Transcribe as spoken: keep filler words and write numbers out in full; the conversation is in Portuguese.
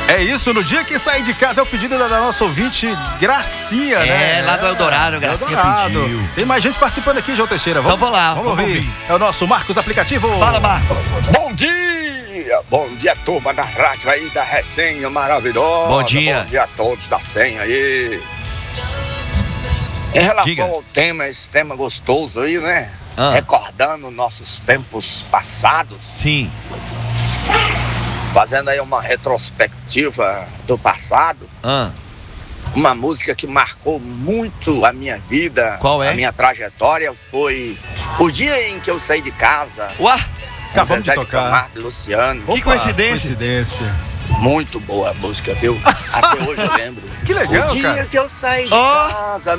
É isso, no dia que sair de casa é o pedido da, da nossa ouvinte Gracinha, é, né? É, lá do Eldorado, Gracinha Eldorado. pediu. Tem mais gente participando aqui, João Teixeira. Vamos, então vamos lá, vamos, vamos ouvir. ouvir. É o nosso Marcos Aplicativo. Fala, Marcos. Bom dia! Bom dia, turma da rádio aí, da resenha maravilhosa. Bom dia. Bom dia a todos da senha aí. Em relação Diga. ao tema, esse tema gostoso aí, né? Ah. Recordando nossos tempos passados. Sim. Fazendo aí uma retrospectiva do passado. Ah. Uma música que marcou muito a minha vida. Qual é? A minha trajetória foi o dia em que eu saí de casa. Uá, Acabamos de Zezé tocar. Camargo e Luciano. que coincidência. Coincidência. Muito boa a música, viu? Até hoje eu lembro. Que legal, o dia cara. que eu saí de Ó. casa.